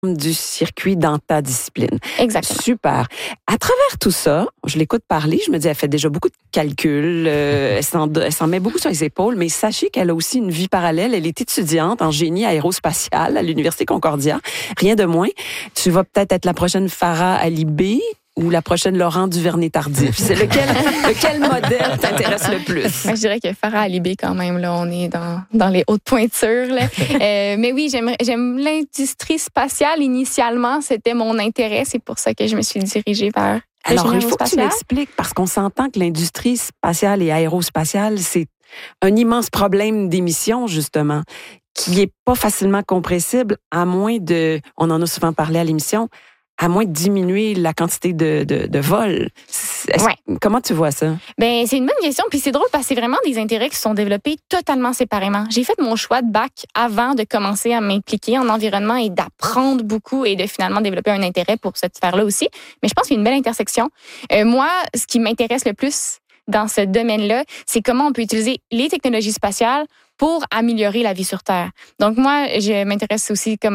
du circuit dans ta discipline. Exactement. Super. À travers tout ça, je l'écoute parler, je me dis, elle fait déjà beaucoup de calculs, elle s'en met beaucoup sur les épaules, mais sachez qu'elle a aussi une vie parallèle. Elle est étudiante en génie aérospatial à l'Université Concordia. Rien de moins. Tu vas peut-être être la prochaine Farah Alibé ou la prochaine Laurent Duvernay-Tardif. C'est lequel modèle t'intéresse le plus? Je dirais que Farah Alibé, quand même, là, on est dans les hautes pointures. Là. Mais oui, j'aime l'industrie spatiale. Initialement, c'était mon intérêt. C'est pour ça que je me suis dirigée vers Alors, il faut que tu m'expliques, parce qu'on s'entend que l'industrie spatiale et aérospatiale, c'est un immense problème d'émissions, justement, qui est pas facilement compressible, à moins on en a souvent parlé à l'émission, à moins de diminuer la quantité de vols. Ouais. Comment tu vois ça? Ben, c'est une bonne question, puis c'est drôle parce que c'est vraiment des intérêts qui sont développés totalement séparément. J'ai fait mon choix de bac avant de commencer à m'impliquer en environnement et d'apprendre beaucoup et de finalement développer un intérêt pour cette sphère-là aussi. Mais je pense qu'il y a une belle intersection. Moi, ce qui m'intéresse le plus dans ce domaine-là, c'est comment on peut utiliser les technologies spatiales pour améliorer la vie sur Terre. Donc moi, je m'intéresse aussi comme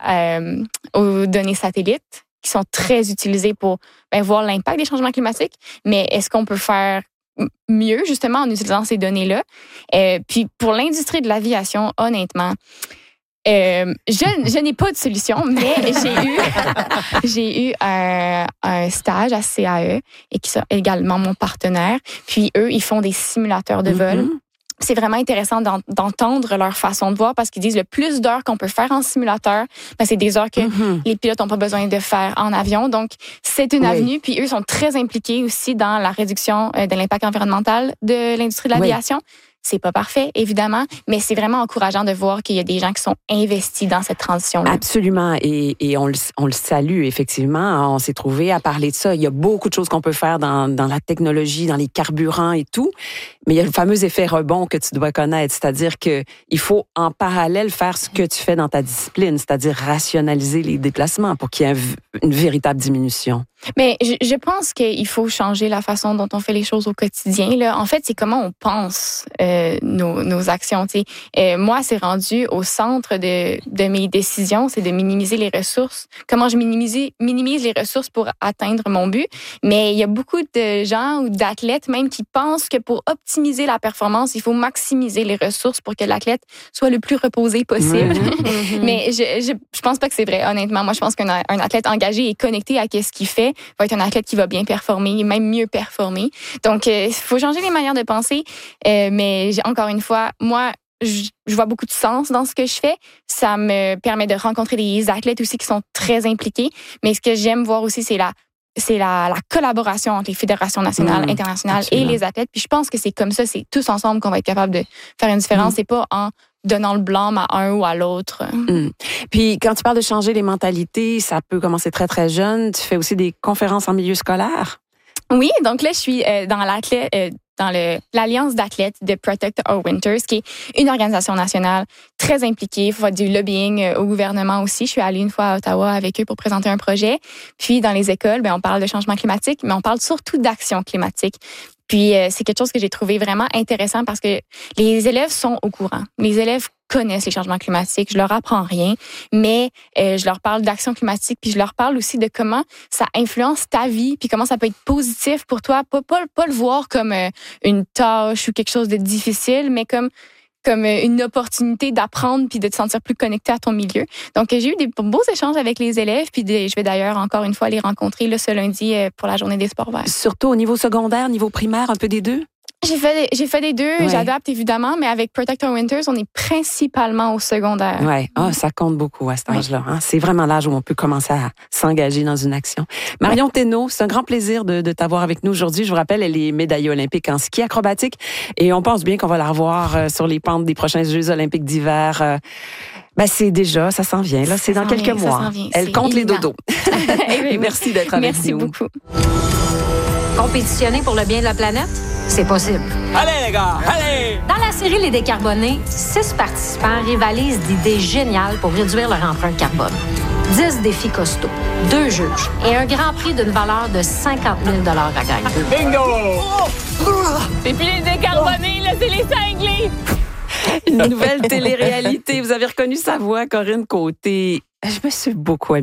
aux données satellites qui sont très utilisées pour voir l'impact des changements climatiques. Mais est-ce qu'on peut faire mieux, justement, en utilisant ces données-là? Puis pour l'industrie de l'aviation, honnêtement, je n'ai pas de solution, mais j'ai eu un stage à CAE et qui sont également mon partenaire. Puis eux, ils font des simulateurs de vol. C'est vraiment intéressant d'entendre leur façon de voir parce qu'ils disent le plus d'heures qu'on peut faire en simulateur, c'est des heures que les pilotes n'ont pas besoin de faire en avion. Donc, c'est une avenue. Puis eux sont très impliqués aussi dans la réduction de l'impact environnemental de l'industrie de l'aviation. C'est pas parfait, évidemment, mais c'est vraiment encourageant de voir qu'il y a des gens qui sont investis dans cette transition-là. Absolument. Et on le salue, effectivement. On s'est trouvé à parler de ça. Il y a beaucoup de choses qu'on peut faire dans la technologie, dans les carburants et tout. Mais il y a le fameux effet rebond que tu dois connaître. C'est-à-dire qu'il faut en parallèle faire ce que tu fais dans ta discipline, c'est-à-dire rationaliser les déplacements pour qu'il y ait une véritable diminution. Mais je pense qu'il faut changer la façon dont on fait les choses au quotidien. Là. En fait, c'est comment on pense nos actions. Moi, c'est rendu au centre de mes décisions, c'est de minimiser les ressources. Comment je minimise les ressources pour atteindre mon but. Mais il y a beaucoup de gens ou d'athlètes même qui pensent que pour optimiser la performance, il faut maximiser les ressources pour que l'athlète soit le plus reposé possible. Mais je pense pas que c'est vrai, honnêtement. Moi, je pense qu'un athlète engagé et connecté à ce qu'il fait va être un athlète qui va bien performer, même mieux performer. Donc, il faut changer les manières de penser. Mais encore une fois, moi, je vois beaucoup de sens dans ce que je fais. Ça me permet de rencontrer des athlètes aussi qui sont très impliqués. Mais ce que j'aime voir aussi, c'est la collaboration entre les fédérations nationales, internationales absolument. Et les athlètes. Puis je pense que c'est comme ça, c'est tous ensemble qu'on va être capable de faire une différence. C'est pas en donnant le blâme à un ou à l'autre. Puis quand tu parles de changer les mentalités, ça peut commencer très, très jeune. Tu fais aussi des conférences en milieu scolaire? Oui, donc là, je suis dans l'Alliance d'athlètes de Protect Our Winters, qui est une organisation nationale très impliquée, faut du lobbying au gouvernement aussi. Je suis allée une fois à Ottawa avec eux pour présenter un projet. Puis dans les écoles, on parle de changement climatique, mais on parle surtout d'action climatique. Puis c'est quelque chose que j'ai trouvé vraiment intéressant parce que les élèves sont au courant. Les élèves connaissent les changements climatiques. Je leur apprends rien, mais je leur parle d'action climatique, puis je leur parle aussi de comment ça influence ta vie, puis comment ça peut être positif pour toi. Pas le voir comme une tâche ou quelque chose de difficile, mais comme une opportunité d'apprendre puis de te sentir plus connecté à ton milieu. Donc, j'ai eu des beaux échanges avec les élèves, puis je vais d'ailleurs encore une fois les rencontrer ce lundi pour la journée des sports verts. Surtout au niveau secondaire, niveau primaire, un peu des deux? J'ai fait des deux, j'adapte évidemment, mais avec Protect Our Winters, on est principalement au secondaire. Oui, ça compte beaucoup à cet âge-là. Hein? C'est vraiment l'âge où on peut commencer à s'engager dans une action. Marion Thénault, c'est un grand plaisir de t'avoir avec nous aujourd'hui. Je vous rappelle, elle est médaillée olympique en ski acrobatique et on pense bien qu'on va la revoir sur les pentes des prochains Jeux olympiques d'hiver. C'est déjà, ça s'en vient. Là, c'est dans quelques mois. Elle compte les dodos. Merci d'être avec nous. Merci beaucoup. Compétitionner pour le bien de la planète? C'est possible. Allez, les gars, allez! Dans la série Les Décarbonés, 6 participants rivalisent d'idées géniales pour réduire leur empreinte carbone. 10 défis costauds, 2 juges et un grand prix d'une valeur de 50 000 à gagner. Bingo! Et puis les décarbonés, là, c'est les cinglés! Une nouvelle télé-réalité. Vous avez reconnu sa voix, Corinne Côté. Je me suis beaucoup amusée.